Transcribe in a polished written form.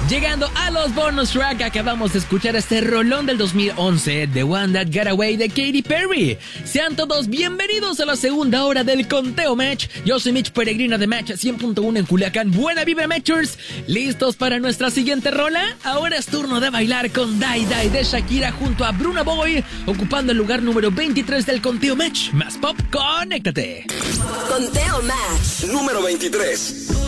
Llegando a los bonus track, acabamos de escuchar este rolón del 2011, The One That Got Away de Katy Perry. Sean todos bienvenidos a la segunda hora del Conteo Match. Yo soy Mitch Peregrino de Match 100.1 en Culiacán. Buena vibra, Matchers. ¿Listos para nuestra siguiente rola? Ahora es turno de bailar con Die Die de Shakira junto a Burna Boy, ocupando el lugar número 23 del Conteo Match. Más pop, conéctate. Conteo Match número 23.